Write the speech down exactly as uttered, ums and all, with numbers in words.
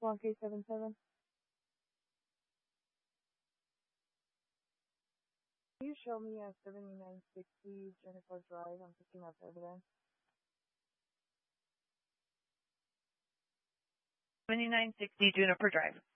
one K seven seven. Can you show me a seventy-nine sixty Jennifer Drive? I'm picking up evidence. seventy-nine sixty Juniper Drive.